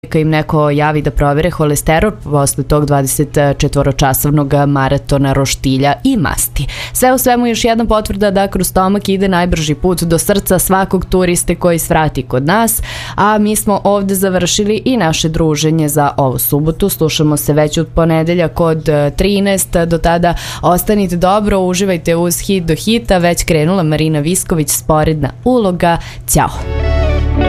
im neko javi da provere holesterol posle tog 24-časovnog maratona roštilja i masti. Sve u svemu još jedna potvrda da kroz stomak ide najbrži put do srca svakog turiste koji svrati kod nas, a mi smo ovde završili i naše druženje za ovu subotu. Slušamo se već od ponedeljak od 13. Do tada ostanite dobro, uživajte uz Hit do hita. Već krenula Marina Visković, Sporedna uloga. Ćao!